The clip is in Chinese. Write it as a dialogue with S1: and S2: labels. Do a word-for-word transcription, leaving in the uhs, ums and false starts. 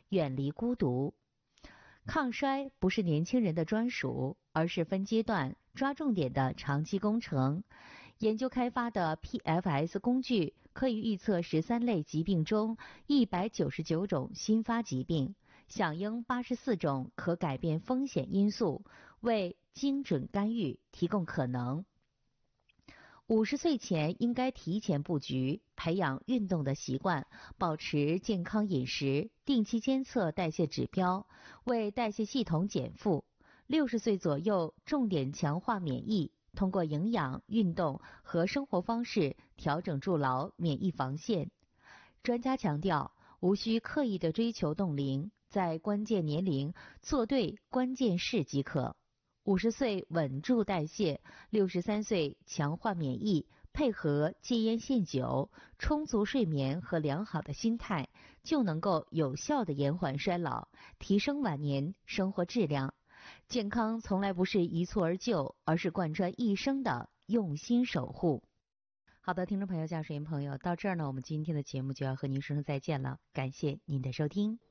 S1: 远离孤独。抗衰不是年轻人的专属，而是分阶段抓重点的长期工程。研究开发的 P F S 工具可以预测十三类疾病中一百九十九种新发疾病，响应八十四种可改变风险因素，为精准干预提供可能。五十岁前应该提前布局，培养运动的习惯，保持健康饮食，定期监测代谢指标，为代谢系统减负。六十岁左右重点强化免疫，通过营养、运动和生活方式调整筑牢免疫防线。专家强调，无需刻意的追求冻龄，在关键年龄做对关键事即可。五十岁稳住代谢，六十三岁强化免疫，配合戒烟限酒、充足睡眠和良好的心态，就能够有效地延缓衰老，提升晚年生活质量。健康从来不是一蹴而就，而是贯穿一生的用心守护。好的，听众朋友、驾驶员朋友，到这儿呢，我们今天的节目就要和您说声再见了，感谢您的收听。